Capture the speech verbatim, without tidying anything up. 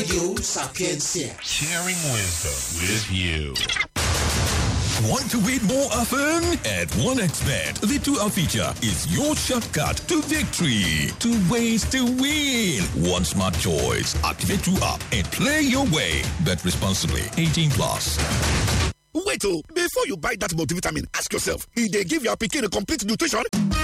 Radio Sapiencia. Sharing wisdom with you. Want to win more often? At OneXBet, the two-hour feature is your shortcut to victory. Two ways to win. One smart choice. Activate two-up and play your way. Bet responsibly. eighteen plus. Wait, oh, before you buy that multivitamin, ask yourself, if they give your pikin a complete nutrition?